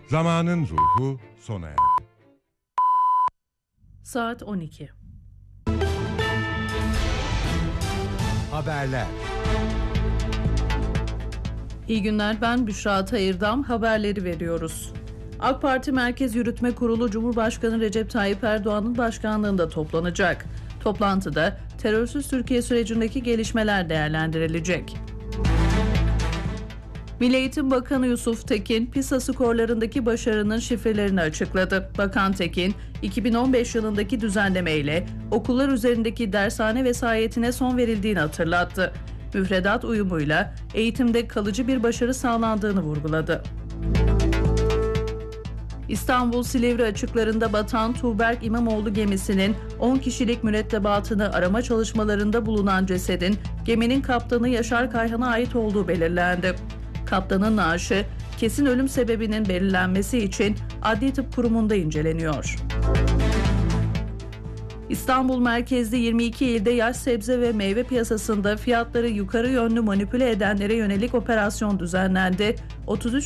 Zamanın ruhu sona erdi. Saat 12. Haberler. İyi günler, ben Büşra Tayırdam. Haberleri veriyoruz. AK Parti Merkez Yürütme Kurulu Cumhurbaşkanı Recep Tayyip Erdoğan'ın başkanlığında toplanacak. Toplantıda terörsüz Türkiye sürecindeki gelişmeler değerlendirilecek. Milli Eğitim Bakanı Yusuf Tekin, PISA skorlarındaki başarının şifrelerini açıkladı. Bakan Tekin, 2015 yılındaki düzenlemeyle okullar üzerindeki dershane vesayetine son verildiğini hatırlattı. Müfredat uyumuyla eğitimde kalıcı bir başarı sağlandığını vurguladı. İstanbul Silivri açıklarında batan Tuğberk İmamoğlu gemisinin 10 kişilik mürettebatını arama çalışmalarında bulunan cesedin geminin kaptanı Yaşar Kayhan'a ait olduğu belirlendi. Kaptanın naaşı kesin ölüm sebebinin belirlenmesi için Adli Tıp Kurumu'nda inceleniyor. İstanbul merkezli 22 ilde yaş sebze ve meyve piyasasında fiyatları yukarı yönlü manipüle edenlere yönelik operasyon düzenlendi. 33